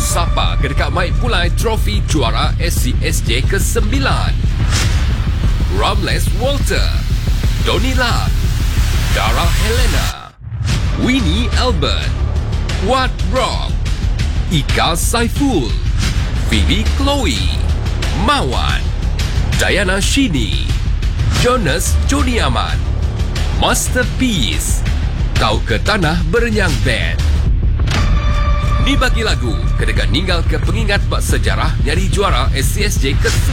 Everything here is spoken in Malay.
Sapa kedekat Mike Pulai trofi juara SCSJ ke-9. Ramles Walter, Donny Lam, Dara Helena, Winnie Albert, Wat Rock, Ika Saiful, Phoebe Chloe, Mawan, Diana Shini, Jonas Joni Aman, Masterpiece, Kau ke Tanah Berenyang Band. Ni bagi lagu kedekat ninggal ke pengingat bak sejarah nyari juara SCSJ ke